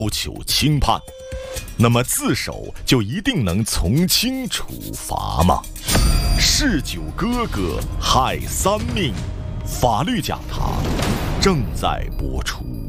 求轻判，那么自首就一定能从轻处罚吗？弑9哥哥害3命，法律讲堂正在播出。